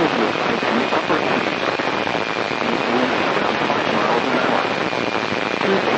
sides in the upper 80s. East winds around 5 miles an hour. Tuesday,